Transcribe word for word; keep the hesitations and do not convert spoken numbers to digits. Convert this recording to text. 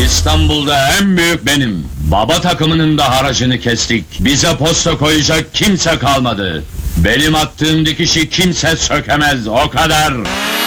İstanbul'da en büyük benim. Baba takımının da haracını kestik. Bize posta koyacak kimse kalmadı. Benim attığım dikişi kimse sökemez, o kadar.